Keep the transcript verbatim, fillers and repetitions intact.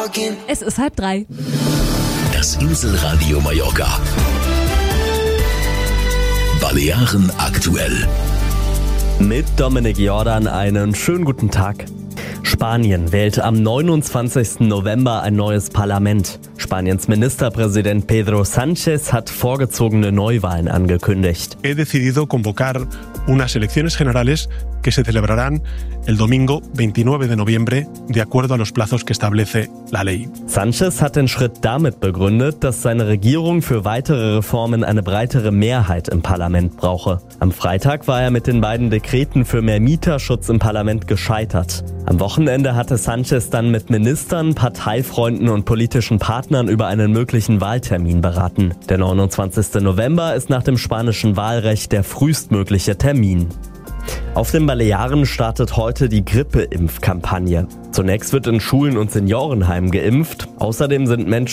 Es ist halb drei. Das Inselradio Mallorca. Balearen aktuell. Mit Dominik Jordan einen schönen guten Tag. Spanien wählt am neunundzwanzigsten November ein neues Parlament. Spaniens Ministerpräsident Pedro Sánchez hat vorgezogene Neuwahlen angekündigt. He decidido convocar unas elecciones generales que se celebrarán el domingo veintinueve de noviembre, de acuerdo a los plazos que establece la ley. Sánchez hat den Schritt damit begründet, dass seine Regierung für weitere Reformen eine breitere Mehrheit im Parlament brauche. Am Freitag war er mit den beiden Dekreten für mehr Mieterschutz im Parlament gescheitert. Am Wochenende hatte Sánchez dann mit Ministern, Parteifreunden und politischen Partnern über einen möglichen Wahltermin beraten. Der neunundzwanzigste November ist nach dem spanischen Wahlrecht der frühestmögliche Termin. Auf den Balearen startet heute die Grippeimpfkampagne. Zunächst wird in Schulen und Seniorenheimen geimpft. Außerdem sind Menschen